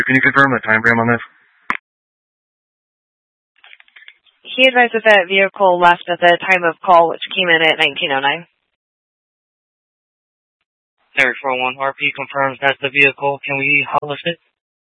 Can you confirm the time frame on this? He advised that that vehicle left at the time of call, which came in at 1909. Area 401 RP confirms that's the vehicle. Can we list it?